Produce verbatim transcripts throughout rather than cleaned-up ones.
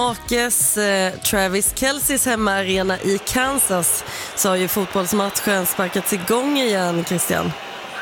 Makes eh, Travis Kelce's hemmaarena i Kansas så har ju fotbollsmatchen sparkats igång igen, Christian.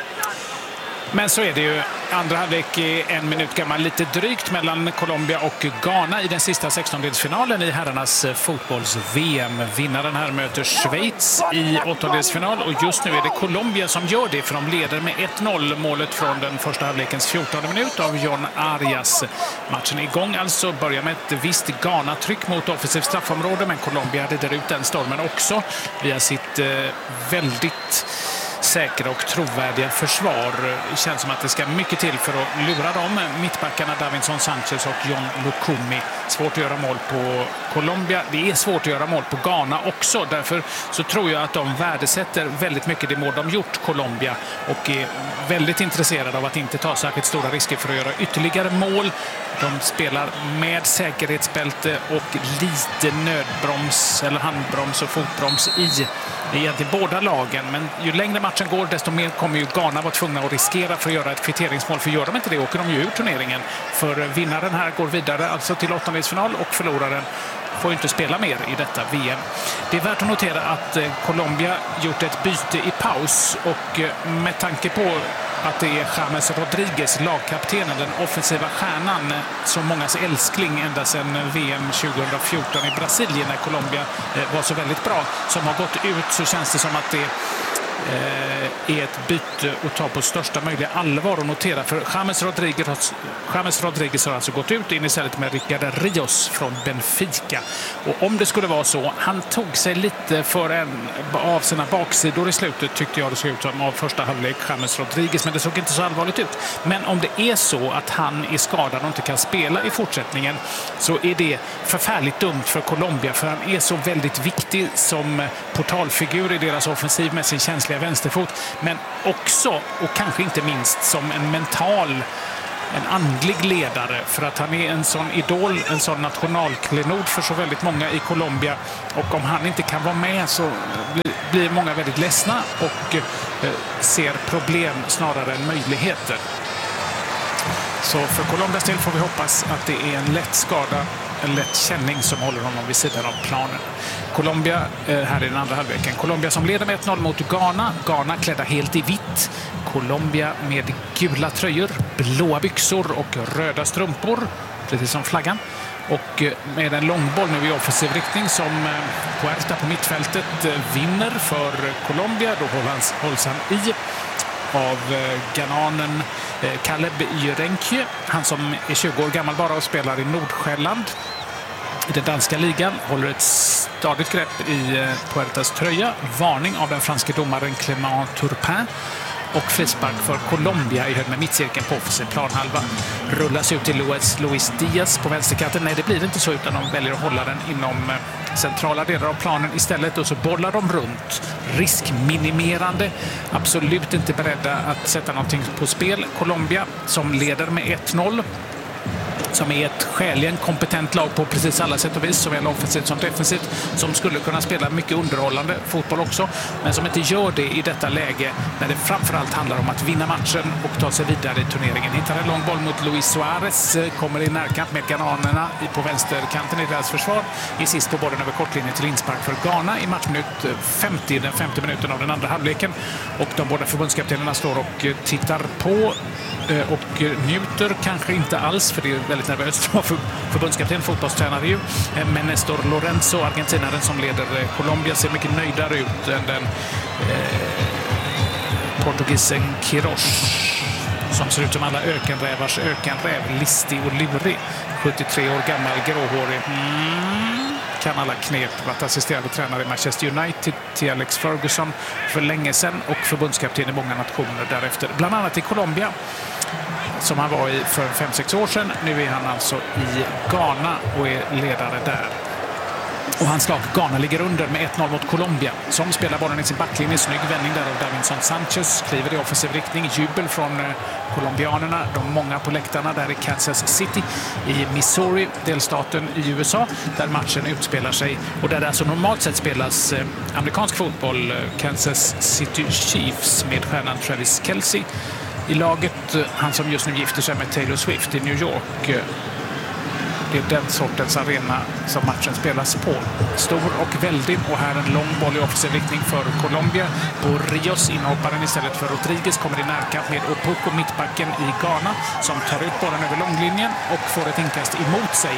Men så är det ju. Andra halvlek är en minut gammal, lite drygt mellan Colombia och Ghana i den sista sextondelsfinalen i herrarnas fotbolls-V M. Vinnaren här möter Schweiz i åttondelsfinal och just nu är det Colombia som gör det, för de leder med ett noll. Målet från den första halvlekens fjortonde minut av John Arias. Matchen är igång, alltså börjar med ett visst Ghana-tryck mot offensivt straffområde, men Colombia hade där ut den stormen också via sitt eh, väldigt säkra och trovärdiga försvar. Det känns som att det ska mycket till för att lura dem. Mittbackarna Davinson Sanchez och John Lukumi. Svårt att göra mål på Colombia. Det är svårt att göra mål på Ghana också. Därför så tror jag att de värdesätter väldigt mycket det mål de gjort, Colombia. Och är väldigt intresserade av att inte ta särskilt stora risker för att göra ytterligare mål. De spelar med säkerhetsbälte och lite nödbroms eller handbroms och fotbroms i egentligen båda lagen. Men ju längre matchen går, desto mer kommer ju Ghana vara tvungna att riskera för att göra ett kvitteringsmål. För gör de inte det åker de ju ur turneringen. För vinnaren här går vidare alltså till åttondelsfinal och förloraren får ju inte spela mer i detta V M. Det är värt att notera att Colombia gjort ett byte i paus, och med tanke på att det är James Rodriguez, lagkaptenen, den offensiva stjärnan, som mångas älskling ända sedan V M tjugohundrafjorton i Brasilien när Colombia var så väldigt bra, som har gått ut, så känns det som att det är ett byte att ta på största möjliga allvar och notera. För James Rodriguez, James Rodriguez har alltså gått ut in istället med Ricardo Rios från Benfica. Och om det skulle vara så, han tog sig lite för en av sina baksidor i slutet, tyckte jag det såg ut som, av första halvlek, James Rodriguez, men det såg inte så allvarligt ut. Men om det är så att han är skadad och inte kan spela i fortsättningen, så är det förfärligt dumt för Colombia, för han är så väldigt viktig som portalfigur i deras offensiv med sin känsliga vänsterfot, men också, och kanske inte minst, som en mental, en andlig ledare, för att han är en sån idol, en sån nationalklenod för så väldigt många i Colombia, och om han inte kan vara med så blir många väldigt ledsna och ser problem snarare än möjligheter. Så för Colombias del får vi hoppas att det är en lätt skada, en lätt känning som håller honom vid sidan av planen. Colombia, här i den andra halvleken. Colombia som leder med ett noll mot Ghana. Ghana klädda helt i vitt. Colombia med gula tröjor, blåa byxor och röda strumpor, precis som flaggan. Och med en långboll nu i offensiv riktning som Puerta på mittfältet vinner för Colombia. Då hålls, hålls han i av ghananen Caleb Irenkje, han som är tjugo år gammal bara och spelar i Nordsjälland i den danska ligan, håller ett stadigt grepp i Puertas tröja. Varning av den franske domaren Clément Turpin och frispark för Colombia i hög med mittcirkeln på offensiv planhalva. Rullas ut till Luis, Luis Diaz på vänsterkanten. Nej, det blir inte så, utan de väljer att hålla den inom centrala delar av planen istället, och så bollar de runt. Riskminimerande, absolut inte beredda att sätta någonting på spel. Colombia som leder med ett noll, som är ett skäligen kompetent lag på precis alla sätt och vis, såväl offensivt som defensivt, som skulle kunna spela mycket underhållande fotboll också, men som inte gör det i detta läge när det framförallt handlar om att vinna matchen och ta sig vidare i turneringen. Hittar en lång boll mot Luis Suarez, kommer i närkamp med ghananerna på vänsterkanten i deras försvar. I sist på bollen över kortlinjen till inspark för Ghana i matchminut femtio, den femte minuten av den andra halvleken. Och de båda förbundskaptenerna står och tittar på och njuter kanske inte alls, för det är väldigt nervöst för förbundskapten, fotbollstränare ju. Men Nestor Lorenzo, argentinaren som leder Colombia, ser mycket nöjdare ut än den eh, portugisen Quiroz, som ser ut som alla ökenrävars ökenräv, listig och lurig. sjuttiotre år gammal, gråhårig. Mm. Kan alla knep, varit assisterande tränare i Manchester United till Alex Ferguson för länge sedan och förbundskapten i många nationer därefter. Bland annat i Colombia, som han var i för fem sex år sedan. Nu är han alltså i Ghana och är ledare där. Och hans lag Ghana ligger under med ett noll mot Colombia, som spelar bollen i sin backlinje. Snygg vändning där av Davinson Sanchez. Kliver i offensiv riktning. Jubel från colombianerna. De många på läktarna där i Kansas City i Missouri, delstaten i U S A, där matchen utspelar sig. Och där det alltså normalt sett spelas eh, amerikansk fotboll. Kansas City Chiefs med stjärnan Travis Kelce i laget. Han som just nu gifter sig med Taylor Swift i New York. Det är den sortens arena som matchen spelas på. Stor och väldig, och här en lång boll i offensiv riktning för Colombia. Och Rios, inhopparen istället för Rodriguez, kommer i närkamp med Opoku, mittbacken i Ghana, som tar ut bollen över långlinjen och får ett inkast emot sig.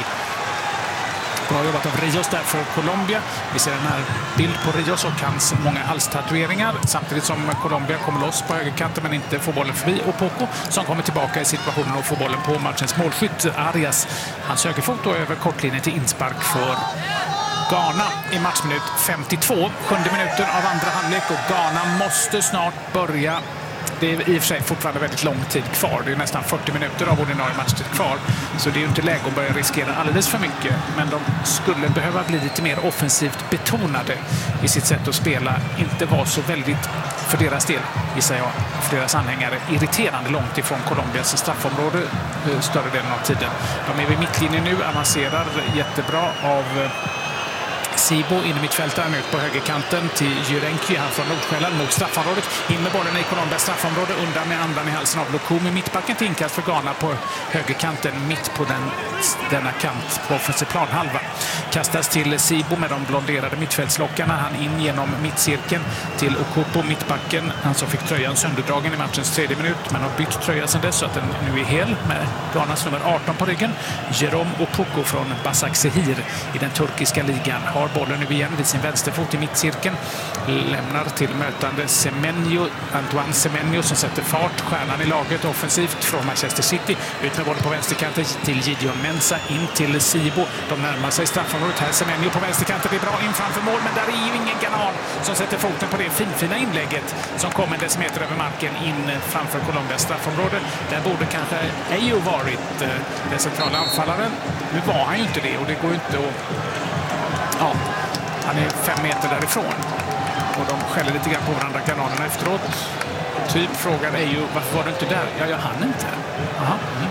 Bra jobbat av Rios där för Colombia. Vi ser en här bild på Rios och hans många halstatueringar, samtidigt som Colombia kommer loss på högerkanten men inte får bollen förbi Opoku, som kommer tillbaka i situationen och får bollen på matchens målskytt Arias. Hans högerfot då över kortlinjen till inspark för Ghana i matchminut femtiotvå. Sjunde minuten av andra halvlek, och Ghana måste snart börja. Det är i och för sig fortfarande väldigt lång tid kvar. Det är nästan fyrtio minuter av ordinarie matchtid kvar. Så det är ju inte läge att börja riskera alldeles för mycket. Men de skulle behöva bli lite mer offensivt betonade i sitt sätt att spela. Inte vara så väldigt, för deras del, gissar jag, för deras anhängare, irriterande långt ifrån Colombias straffområde större delen av tiden. De är vid mittlinjen nu, avancerar jättebra av Sibo in i mittfältaren ut på högerkanten till Jurenki, han från Nordsjälland mot straffområdet. In med bollen i Colombias straffområde, undan med andan i halsen av Lukumi. Mittbacken till inkast för Ghana på högerkanten, mitt på den, denna kant på offensiv planhalva. Kastas till Sibo med de blonderade mittfältslockarna. Han in genom mittcirkeln till Okupo, mittbacken. Han som fick tröjan sönderdragen i matchens tredje minut, men har bytt tröja sedan dess så att den nu är hel med Ghanas nummer arton på ryggen. Jerome Opoku från Basaksehir i den turkiska ligan har bollen nu igen vid sin vänsterfot i mittcirkeln. Lämnar till mötande Semenyo, Antoine Semenyo, som sätter fart. Stjärnan i laget offensivt från Manchester City. Ut med bollen på vänsterkanten till Gideon Mensah, in till Sibo. De närmar sig straffområdet här. Semenyo på vänsterkanten, det är bra in framför mål, men där är ju ingen Ghanan som sätter foten på det finfina inlägget som kommer en decimeter över marken in framför Colombias straffområde. Där borde kanske Ejo varit eh, den centrala anfallaren. Nu var han ju inte det, och det går ju inte att... Ja, han är fem meter därifrån. Och de skäller lite grann på varandra, kanalerna efteråt. Typ frågar är ju, varför var du inte där? Ja, jag hann inte. Aha. Mm.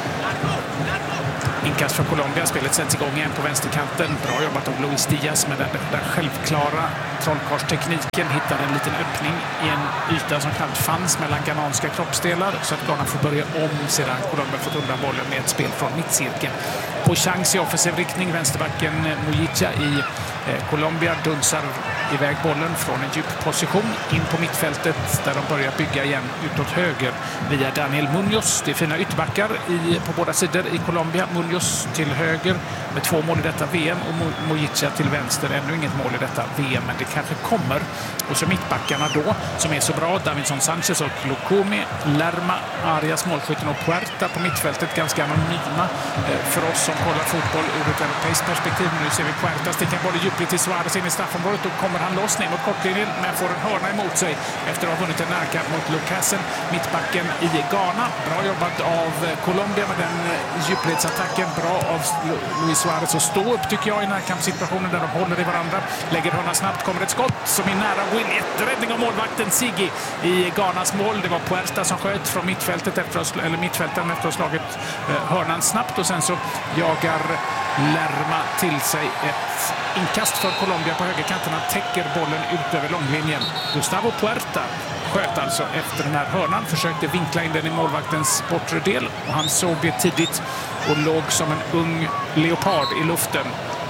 Inkast för Colombia. Spelet sätts igång igen på vänsterkanten. Bra jobbat av Luis Diaz med den där självklara trollkarlstekniken. Hittar en liten öppning i en yta som knappt fanns mellan ghananska kroppsdelar, så att Ghana får börja om sedan Colombia fått undan bollen med ett spel från mittcirkeln. På chans i offensiv riktning. Vänsterbacken Mujica i eh, Colombia dunsar iväg bollen från en djup position in på mittfältet, där de börjar bygga igen utåt höger via Daniel Munoz. Det är fina ytterbackar i, på båda sidor i Colombia. Munoz till höger med två mål i detta V M, och Mujica till vänster. Ännu inget mål i detta V M, men det kanske kommer. Och så mittbackarna då, som är så bra. Davinson Sanchez och Lukumi, Lerma, Arias, målskytten, och Puerta på mittfältet. Ganska anonyma eh, för oss som kollar fotboll ur ett europeiskt perspektiv. Nu ser vi Puerta sticka bollen djupligt till Suarez in i straffområdet, och kommer han loss ner mot kortlinjen, men får en hörna emot sig efter att ha vunnit en närkamp mot Lucasen, mittbacken i Ghana. Bra jobbat av Colombia med den djupledsattacken. Bra av Luis Suarez att stå upp, tycker jag, i närkampssituationen där de håller i varandra. Lägger hörna snabbt, kommer ett skott som är nära win. Räddning av målvakten Sigi i Ghanas mål. Det var Puerta som sköt från mittfältet efter att, eller mittfälten efter att ha slagit hörnan snabbt, och sen så jagar Lerma till sig ett inkast för Colombia på högerkanten. Han täcker bollen ut över långlinjen. Gustavo Puerta sköt alltså efter den här hörnan, försökte vinkla in den i målvaktens bortre del, och han såg det tidigt och låg som en ung leopard i luften,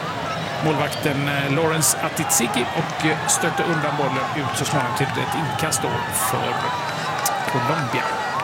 målvakten Lawrence Atizigi, och stötte undan bollen ut så småningom till ett inkast då för Colombia.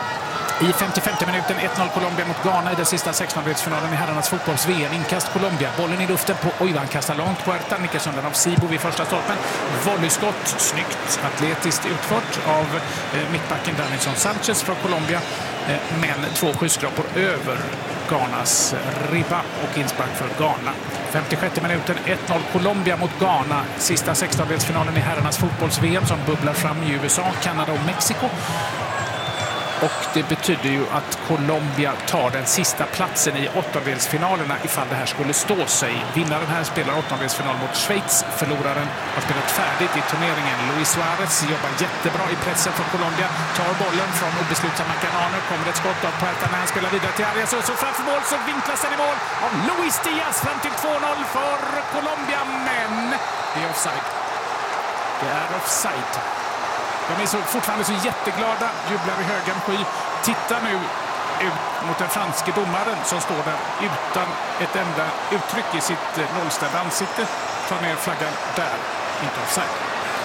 I femtiofemte minuten ett noll Colombia mot Ghana i den sista sextondelsfinalen i herrarnas fotbolls-V M. Inkast Colombia. Bollen i luften på... Oj, han kastar långt. Puerta nickas undan av Sibo vid första stolpen. Volleyskott. Snyggt. Atletiskt utfört av eh, mittbacken Davinson Sanchez från Colombia. Eh, men två skyskrapor över Ghanas ribba och inspark för Ghana. femtiosjätte minuten ett noll Colombia mot Ghana. Sista sextondelsfinalen i herrarnas fotbolls-V M som bubblar fram i U S A, Kanada och Mexiko. Och det betyder ju att Colombia tar den sista platsen i åttondelsfinalerna ifall det här skulle stå sig. Vinnaren här spelar åttondelsfinal mot Schweiz. Förloraren har spelat färdigt i turneringen. Luis Suarez jobbar jättebra i pressen för Colombia. Tar bollen från obeslutsamma kananer. Kommer ett skott av Puerta när han spelar vidare till Arias. Och så framför mål så vinklas den i mål av Luis Diaz fram till två noll för Colombia. Men det är offside. Det är offside. De är så, fortfarande så jätteglada, jublar i högan sky. Titta nu ut mot den franske domaren som står där utan ett enda uttryck i sitt nollställda ansikte. Tar ner flaggan där. Inte offside.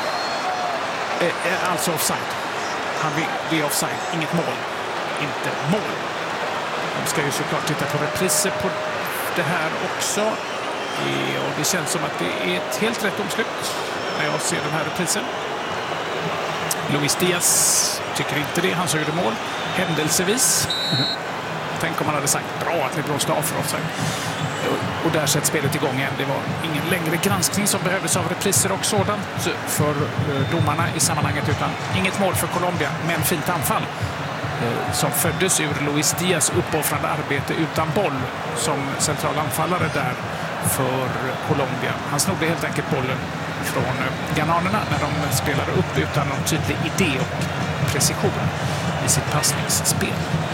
Eh, alltså offside. Han vill, det är offside. Inget mål. Inte mål. De ska ju såklart titta på repriser på det här också. E och det känns som att det är ett helt rätt omslut när jag ser den här reprisen. Luis Diaz tycker inte det. Han så gjorde mål. Händelsevis. Tänk om man hade sagt bra att ni blåste av för offside. Och där sätts spelet igång igen. Det var ingen längre granskning som behövdes av repriser och sådant för domarna i sammanhanget, utan inget mål för Colombia, men fint anfall som föddes ur Luis Diaz uppoffrande arbete utan boll som central anfallare där för Colombia. Han snodde helt enkelt bollen från ghananerna när de spelade upp utan någon tydlig idé och precision i sitt passningsspel.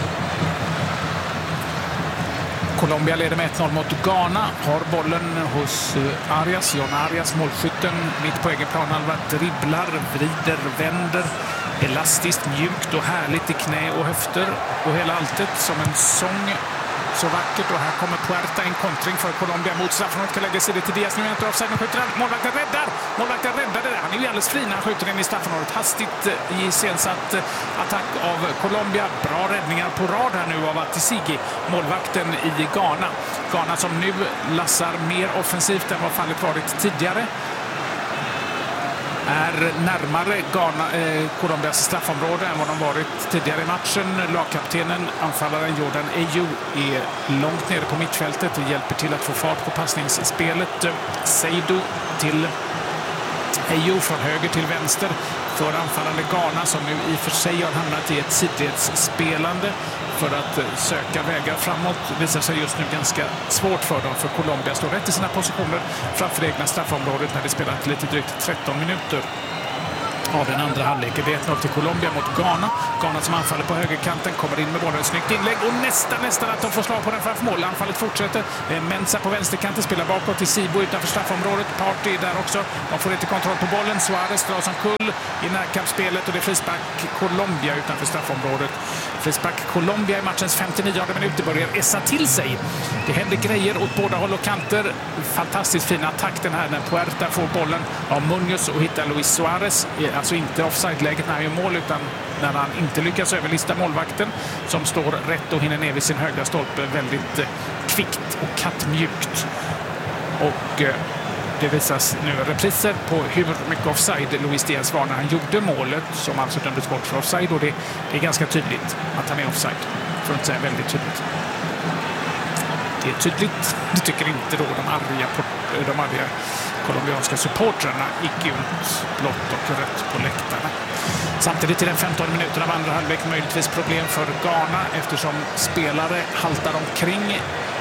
Colombia leder med ett noll mot Ghana. Har bollen hos Arias, John Arias, målskytten mitt på egen planhalva, dribblar, vrider, vänder. Elastiskt, mjukt och härligt i knä och höfter och hela alltet som en sång. Så vackert, och här kommer Puerta, en kontring för Colombia mot straffområdet, kan lägga sig det till Diaz. Nu är inte offside, nu skjuter han. Målvakten räddar! Målvakten räddar det där. Han är ju alldeles fri när han skjuter in i straffområdet. Hastigt i sensatt attack av Colombia. Bra räddningar på rad här nu av Atisigi, målvakten i Ghana. Ghana som nu lassar mer offensivt än vad fallet varit tidigare. Är närmare Ghana, eh, Colombias straffområde än vad de varit tidigare i matchen. Lagkaptenen, anfallaren Jordan Ayew, är långt nere på mittfältet och hjälper till att få fart på passningsspelet. Seydou till Ayew från höger till vänster för anfallande Ghana, som nu i och för sig har hamnat i ett sidledsspelande för att söka vägar framåt. Det visar sig just nu ganska svårt för dem, för Colombia står rätt i sina positioner framför det egna straffområdet när det spelat lite drygt tretton minuter av den andra halvleken. Det är ett noll till Colombia mot Ghana. Ghana som anfaller på högerkanten, kommer in med bollen, snyggt inlägg och nästan nästan att de får slag på den framför mål. Anfallet fortsätter. Mensa på vänsterkanten spelar bakåt till Sibo utanför straffområdet. Party där också. De får inte kontroll på bollen. Suarez drar som kull i närkampsspelet och det är frispark Colombia utanför straffområdet. Frispark Colombia i matchens femtionionde minut börjar essa till sig. Det händer grejer åt båda håll och kanter. Fantastiskt fin attack den här när Puerta får bollen av Munoz och hittar Luis Suarez. Alltså inte offside-läget när han gör mål, utan när han inte lyckas överlista målvakten som står rätt och hinner ner vid sin högra stolpe väldigt eh, kvickt och kattmjukt. Och eh, det visas nu repriser på hur mycket offside Luis Diaz var när han gjorde målet, som alltså dömdes bort för offside, och det, det är ganska tydligt att han är offside, för att inte säga väldigt tydligt. Det är tydligt. Det tycker inte då de arga, de arga colombianska supportrarna gick ut blått och rött på läktarna. Samtidigt i den femtonde minuten av andra halvlek möjligtvis problem för Ghana, eftersom spelare haltar omkring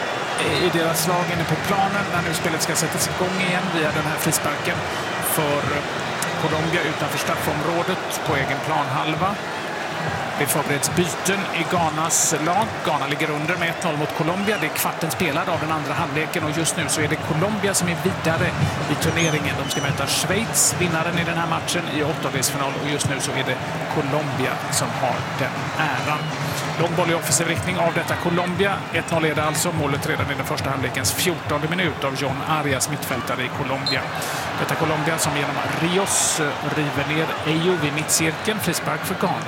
i deras lag inne på planen när nu spelet ska sättas igång igen via den här frisparken för Colombia utanför straffområdet på egen planhalva. Det förbereds byten i Ghanas lag. Ghana ligger under med ett noll mot Colombia. Det är kvarten spelad av den andra halvleken och just nu så är det Colombia som är vidare i turneringen. De ska möta Schweiz, vinnaren i den här matchen, i åttondelsfinal, och just nu så är det Colombia som har den äran. Lång boll i offensiv riktning av detta Colombia. ett noll är det alltså. Målet redan i den första halvlekens fjortonde minut av John Arias, mittfältare i Colombia. Detta Colombia som genom Rios river ner Ayew vid mittcirkeln. Frispark för Ghana.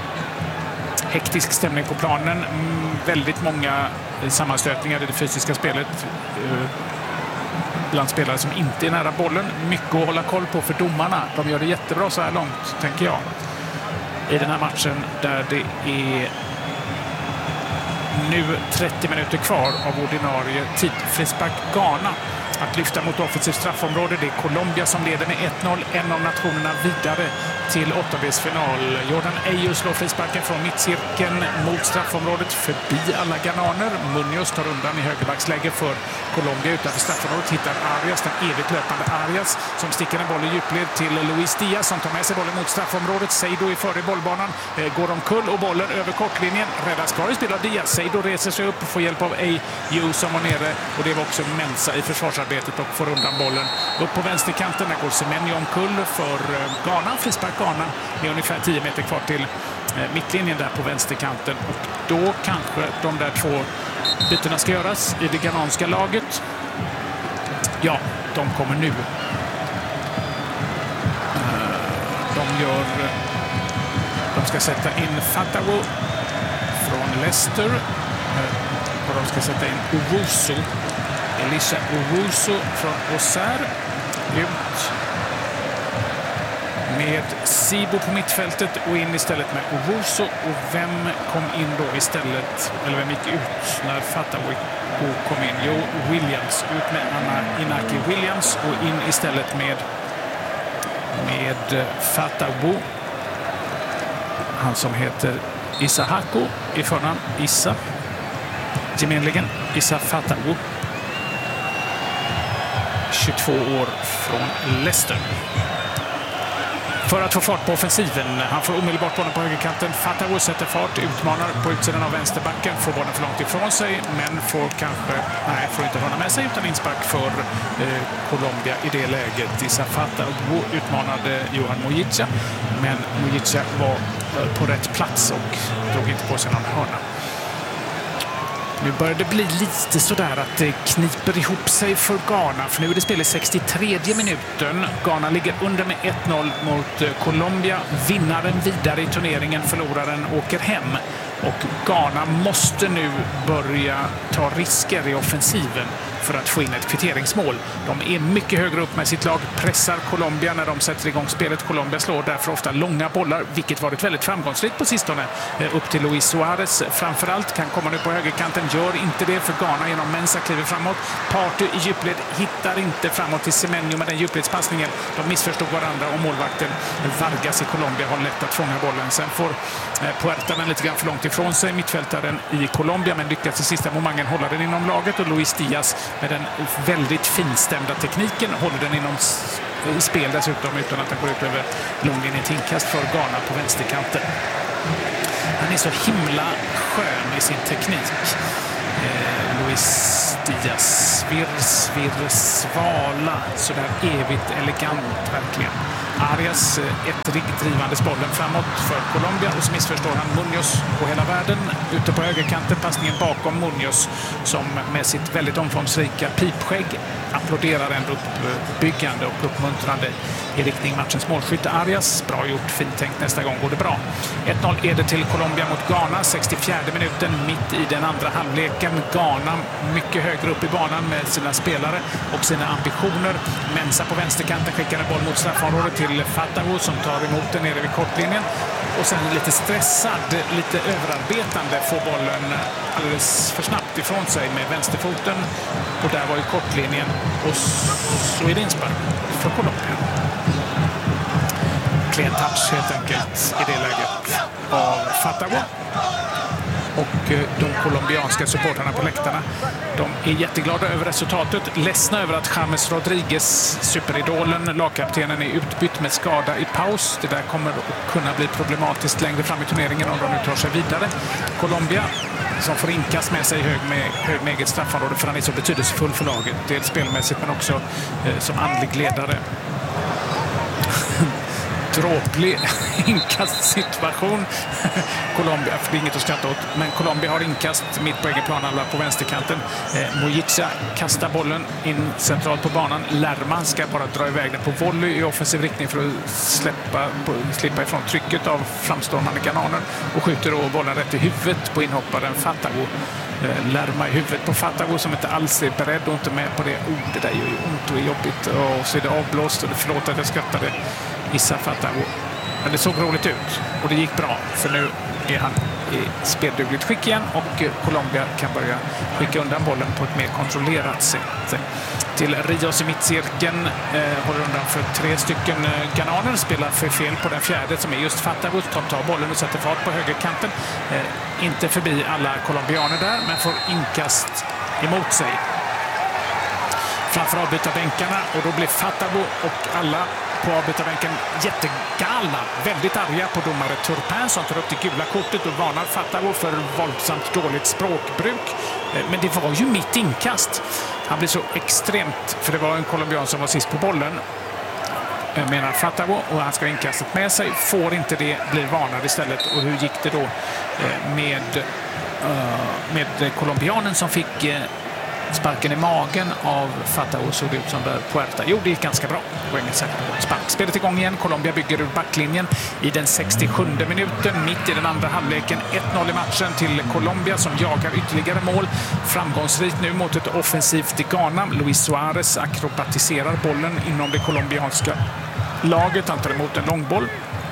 Hektisk stämning på planen. Mm, väldigt många sammanstötningar i det fysiska spelet. Uh, bland spelare som inte är nära bollen. Mycket att hålla koll på för domarna. De gör det jättebra så här långt, tänker jag. I den här matchen där det är nu trettio minuter kvar av ordinarie tid. Frispark Ghana att lyfta mot offensivt straffområde. Det är Colombia som leder med ett noll. En av nationerna vidare till åttondelsfinal. Jordan Ayew slår frisparken från mittcirkeln mot straffområdet förbi alla ghananer. Munoz tar undan i högerbacksläge för Colombia utanför straffområdet. Hittar Arias, den evigt löpande Arias, som sticker en boll i djupled till Luis Diaz som tar med sig bollen mot straffområdet. Seydou är före bollbanan, går omkull och bollen över kortlinjen. Räddas kvar i spel av Diaz. Seydou reser sig upp och får hjälp av Ayew som var nere, och det var också Mensa i försvarsarbete överarbetet och får undan bollen. Upp på vänsterkanten, där går Semenyo omkull för Ghana. Frispark Ghana med ungefär tio meter kvar till mittlinjen där på vänsterkanten. Och då kanske de där två bytena ska göras i det ghananska laget. Ja, de kommer nu. De gör... De ska sätta in Fatawu från Leicester. Och de ska sätta in Owusu. Elisha Owusu från Auxerre. Ut med Sibo på mittfältet och in istället med Owusu. Och vem kom in då istället? Eller vem gick ut när Fatawu kom in? Jo, Williams. Ut med Anna Inaki Williams och in istället med med Fatawu. Han som heter Issa Haku i förnamn. Issa. Gemenligen Issa Fatawu. tjugotvå år från Leicester. För att få fart på offensiven. Han får omedelbart bollen på högerkanten. Fatawu sätter fart, utmanar på utsidan av vänsterbacken. Får bollen för långt ifrån sig, men får kanske, nej, får inte hålla med sig utan inspark för eh, Colombia i det läget. Issa Fatawu utmanade Johan Mojica, men Mojica var eh, på rätt plats och drog inte på sig någon hörna. Nu börjar det bli lite sådär att det kniper ihop sig för Ghana. För nu är det spel i sextiotredje minuten. Ghana ligger under med ett noll mot Colombia. Vinnaren vidare i turneringen, förloraren åker hem. Och Ghana måste nu börja ta risker i offensiven för att få in ett kvitteringsmål. De är mycket högre upp med sitt lag, pressar Colombia när de sätter igång spelet. Colombia slår därför ofta långa bollar, vilket varit väldigt framgångsrikt på sistone. Upp till Luis Suarez framförallt, kan komma nu på högerkanten, gör inte det för Ghana genom Mensah kliver framåt. Partey i djupled hittar inte framåt till Semenyo med den djupledspassningen. De missförstod varandra och målvakten Vargas i Colombia har lätt att fånga bollen. Sen får Puerta den lite grann för långt ifrån sig, mittfältaren i Colombia, men lyckas i sista momentet hålla den inom laget, och Luis Diaz med den väldigt finstämda tekniken håller den inom spel dessutom utan att den går ut över långlinjen till inkast för Ghana på vänsterkanten. Han är så himla skön i sin teknik. Eh, Luis Diaz, svirr, svirr, svala, sådär evigt elegant verkligen. Arias ettrig drivandes bollen framåt för Colombia, och så missförstår han Munoz på hela världen. Ute på högerkanten, passningen bakom Munoz som med sitt väldigt omfångsrika pipskägg applåderar en uppbyggande och uppmuntrande i riktning matchens målskytte Arias. Bra gjort, fint tänkt, nästa gång går det bra. ett noll är det till Colombia mot Ghana, sextiofjärde minuten, mitt i den andra halvleken. Ghana mycket högre upp i banan med sina spelare och sina ambitioner. Mensah på vänsterkanten skickar en boll mot straffområdet till Fatawu som tar emot den nere vid kortlinjen. Och sen lite stressad, lite överarbetande, får bollen alldeles för snabbt ifrån sig med vänsterfoten. Och där var ju kortlinjen, och så är det inspark för Colombia. Klen touch helt enkelt i det läget av Fatawu. Och de colombianska supporterna på läktarna, de är jätteglada över resultatet. Ledsna över att James Rodriguez, superidolen, lagkaptenen, är utbytt med skada i paus. Det där kommer att kunna bli problematiskt längre fram i turneringen om de nu tar sig vidare. Colombia som får inkast med sig hög med, hög med eget straffområde, för han är så betydelsefull för laget. Dels spelmässigt men också eh, som andlig ledare. Dråplig inkastsituation. Colombia, för det är inget att skratta åt, men Colombia har inkast mitt på egen plan, alla på vänsterkanten. Eh, Mojica kastar bollen in centralt på banan. Lerma ska bara dra iväg den på volley i offensiv riktning för att släppa, på, slippa ifrån trycket av framstående ghananer, och skjuter då bollen rätt i huvudet på inhopparen Fatawu. Eh, Lerma i huvudet på Fatawu som inte alls är beredd och inte med på det. Oh, det där gör ju ont och är jobbigt, och så är det avblåst, och det, förlåt att jag skrattade. Issa Fatawu. Men det såg roligt ut och det gick bra, för nu är han i speldugligt skick igen, och Colombia kan börja skicka undan bollen på ett mer kontrollerat sätt. Till Rios i mittcirkeln, eh, håller undan för tre stycken eh, ghananer, spelar för fel på den fjärde som är just Fatawu, som tar bollen och sätter fart på högerkanten. Eh, inte förbi alla colombianer där, men får inkast emot sig. Framför avbyta bänkarna, och då blir Fatawu och alla på avbytarbänken jättegalna, väldigt arga på domare Turpin som tar upp det gula kortet och varnar Fatawo för våldsamt dåligt språkbruk. Men det var ju mitt inkast. Han blir så extremt, för det var en colombian som var sist på bollen. Jag menar Fatawo, och han ska ha inkastet med sig. Får inte det, blir varnad istället. Och hur gick det då med, med colombianen som fick sparken i magen av Fatawo? Såg det ut som där Puerta. Jo, det gick ganska bra. Det var ingen särskilt spark. Spelet igång igen. Colombia bygger ur backlinjen i den sextiosjunde minuten. Mitt i den andra halvleken. ett noll i matchen till Colombia som jagar ytterligare mål. Framgångsrikt nu mot ett offensivt Ghana. Luis Suarez akrobatiserar bollen inom det colombianska laget. Han tar emot en långboll.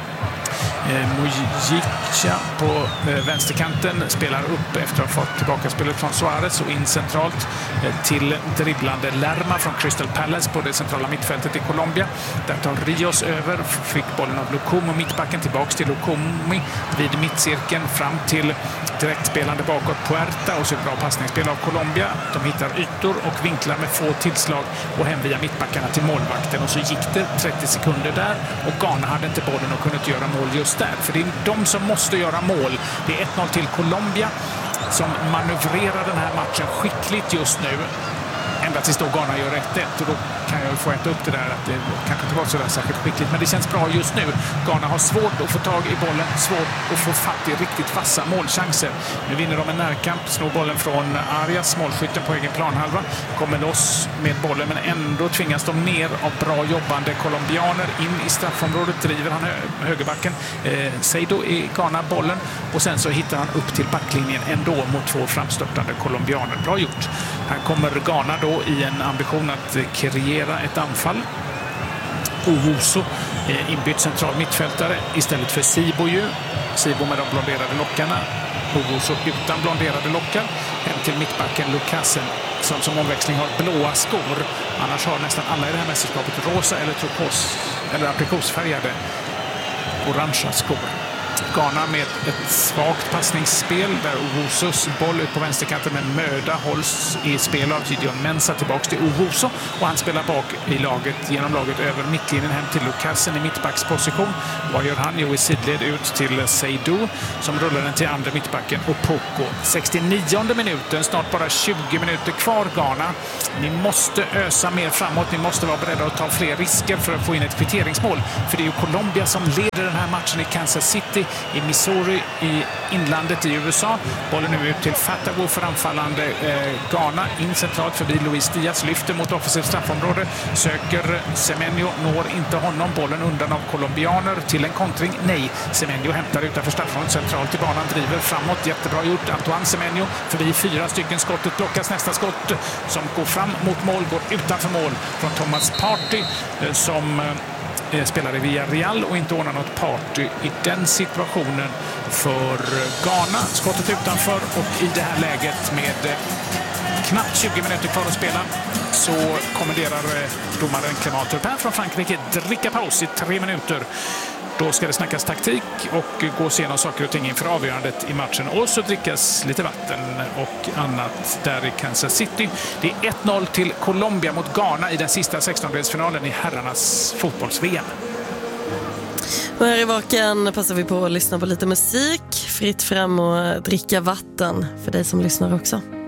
Mujica på eh, vänsterkanten spelar upp efter att ha fått tillbaka spelet från Suarez och in centralt eh, till dribblande Lerma från Crystal Palace på det centrala mittfältet i Colombia. Där tar Rios över, fick bollen av Lukumo, mittbacken tillbaks till Lukumi vid mittcirkeln fram till direktspelande bakåt Puerta och så ett bra passningsspel av Colombia. De hittar ytor och vinklar med få tillslag och hem via mittbackarna till målvakten, och så gick det trettio sekunder där och Ghana hade inte bollen och kunde inte göra mål just där. För det är de som måste göra mål. Det är ett noll till Colombia som manövrerar den här matchen skickligt just nu. Ända tills då Ghana gör ett ett, och då kan jag få äta upp det där att det kanske inte var så där särskilt skickligt. Men det känns bra just nu. Ghana har svårt att få tag i bollen, svårt att få fatt i riktigt vassa målchanser. Nu vinner de en närkamp, snor bollen från Arias, målskytten på egen planhalva. Kommer loss med bollen, men ändå tvingas de ner av bra jobbande colombianer. In i straffområdet driver han hö- högerbacken. Eh, Seido i Ghana bollen, och sen så hittar han upp till backlinjen ändå mot två framstörtande colombianer. Bra gjort. Här kommer Ghana då i en ambition att kreera ett anfall. Owusu inbytt central mittfältare istället för Sibo ju. Sibo med de blonderade lockarna. Owusu utan blonderade lockar. Hem till mittbacken Lukasen som som omväxling har blåa skor. Annars har nästan alla i det här mästerskapet rosa eller turkos eller aprikosfärgade orangea skor. Ghana med ett svagt passningsspel där Owusus boll ut på vänsterkanten med möda hålls i spel av Gideon Mensah tillbaks till Owusu, och han spelar bak i laget genom laget över mittlinjen hem till Lukasen i mittbacksposition. Vad gör han? Jo, i sidled ut till Seidu som rullar den till andra mittbacken och Poco. sextionionde minuten, snart bara tjugo minuter kvar Ghana. Ni måste ösa mer framåt, ni måste vara beredda att ta fler risker för att få in ett kvitteringsmål, för det är ju Colombia som leder den här matchen i Kansas City i Missouri i inlandet i U S A. Bollen nu ut till Fatawo för anfallande eh, Ghana. In centralt förbi Luis Diaz. Lyfter mot offensivt straffområde. Söker Semenyo. Når inte honom. Bollen undan av colombianer till en kontring. Nej. Semenyo hämtar utanför straffområdet. Centralt i banan. Driver framåt. Jättebra gjort. Antoine Semenyo förbi fyra stycken. Skottet blockas. Nästa skott som går fram mot mål. Går utanför mål från Thomas Partey eh, som eh, spelar i Villarreal och inte ordnar något party i den situationen för Ghana. Skottet utanför, och i det här läget med knappt tjugo minuter kvar att spela så kommenderar domaren Clément Turpin från Frankrike dricka paus i tre minuter. Då ska det snackas taktik och gås igenom saker och ting inför avgörandet i matchen. Och så drickas lite vatten och annat där i Kansas City. Det är ett noll till Colombia mot Ghana i den sista sextondelsfinalen i herrarnas fotbolls-V M. Och här i Vaken passar vi på att lyssna på lite musik. Fritt fram och dricka vatten för dig som lyssnar också.